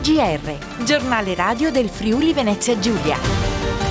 GR, giornale radio del Friuli Venezia Giulia.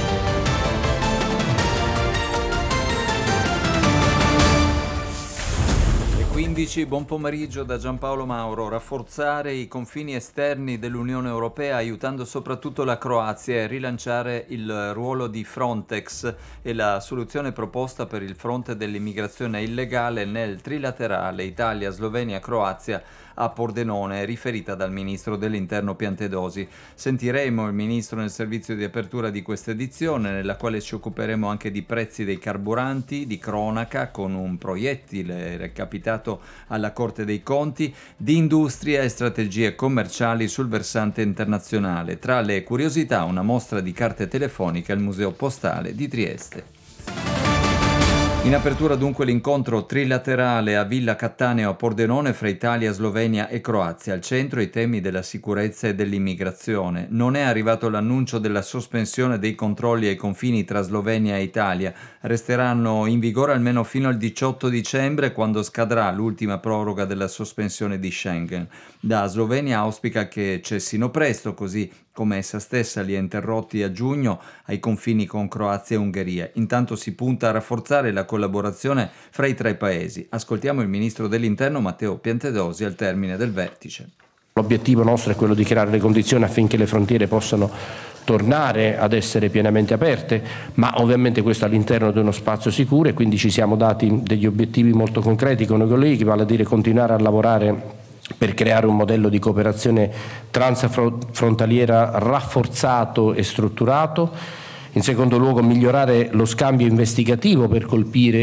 15, buon pomeriggio da Giampaolo Mauro. Rafforzare i confini esterni dell'Unione Europea aiutando soprattutto la Croazia e rilanciare il ruolo di Frontex è la soluzione proposta per il fronte dell'immigrazione illegale nel trilaterale Italia, Slovenia, Croazia a Pordenone, riferita dal ministro dell'Interno Piantedosi. Sentiremo il ministro nel servizio di apertura di questa edizione, nella quale ci occuperemo anche di prezzi dei carburanti, di cronaca con un proiettile recapitato alla Corte dei Conti, di industria e strategie commerciali sul versante internazionale. Tra le curiosità, una mostra di carte telefoniche al Museo Postale di Trieste. In apertura dunque l'incontro trilaterale a Villa Cattaneo a Pordenone fra Italia, Slovenia e Croazia. Al centro i temi della sicurezza e dell'immigrazione. Non è arrivato l'annuncio della sospensione dei controlli ai confini tra Slovenia e Italia. Resteranno in vigore almeno fino al 18 dicembre, quando scadrà l'ultima proroga della sospensione di Schengen. Da Slovenia auspica che cessino presto, così come essa stessa li ha interrotti a giugno ai confini con Croazia e Ungheria. Intanto si punta a rafforzare la collaborazione fra i tre paesi. Ascoltiamo il ministro dell'Interno Matteo Piantedosi al termine del vertice. L'obiettivo nostro è quello di creare le condizioni affinché le frontiere possano tornare ad essere pienamente aperte, ma ovviamente questo all'interno di uno spazio sicuro, e quindi ci siamo dati degli obiettivi molto concreti con i colleghi, vale a dire continuare a lavorare per creare un modello di cooperazione transfrontaliera rafforzato e strutturato. In secondo luogo, migliorare lo scambio investigativo per colpire